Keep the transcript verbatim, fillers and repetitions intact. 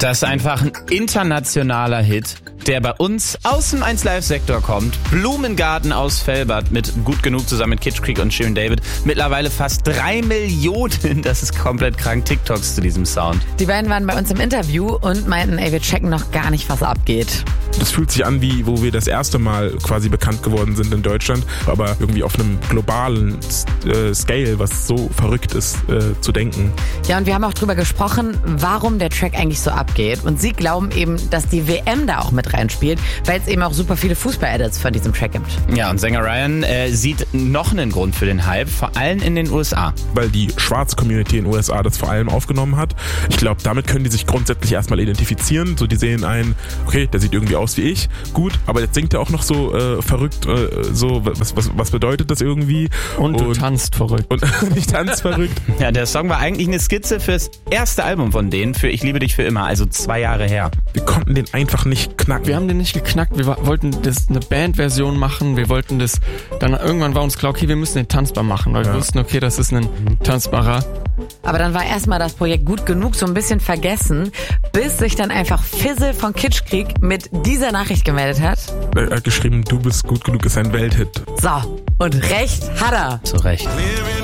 Das ist einfach ein internationaler Hit, der bei uns aus dem eins Live Sektor kommt. Blumengarten aus Velbert mit Gut Genug zusammen mit Kitsch Creek und Shirin David. Mittlerweile fast drei Millionen, das ist komplett krank, TikToks zu diesem Sound. Die beiden waren bei uns im Interview und meinten, ey, wir checken noch gar nicht, was abgeht. Das fühlt sich an, wie wo wir das erste Mal quasi bekannt geworden sind in Deutschland, aber irgendwie auf einem globalen äh, Scale, was so verrückt ist äh, zu denken. Ja, und wir haben auch drüber gesprochen, warum der Track eigentlich so abgeht. Und sie glauben eben, dass die W M da auch mit reinspielt, weil es eben auch super viele Fußball-Edits von diesem Track gibt. Ja, und Sänger Ryan äh, sieht noch einen Grund für den Hype, vor allem in den U S A. Weil die Schwarz-Community in den U S A das vor allem aufgenommen hat. Ich glaube, damit können die sich grundsätzlich erstmal identifizieren. So, die sehen einen, okay, der sieht irgendwie aus wie ich, gut, aber jetzt singt er auch noch so äh, verrückt, äh, so, was, was, was bedeutet das irgendwie? Und du und, tanzt verrückt. Und ich tanze verrückt. Ja, der Song war eigentlich eine Skizze fürs erste Album von denen, für Ich liebe dich für immer, also zwei Jahre her. Wir konnten den einfach nicht knacken. Wir haben den nicht geknackt, wir wollten das eine Bandversion machen, wir wollten das, dann irgendwann war uns klar, okay, wir müssen den tanzbar machen, weil ja. wir wussten, okay, das ist ein tanzbarer. Aber dann war erstmal das Projekt Gut Genug so ein bisschen vergessen, bis sich dann einfach Fizzle von Kitsch Creek mit dieser Nachricht gemeldet hat. Er hat geschrieben, du bist gut genug, ist ein Welthit. So, und recht hat er. Zu Recht.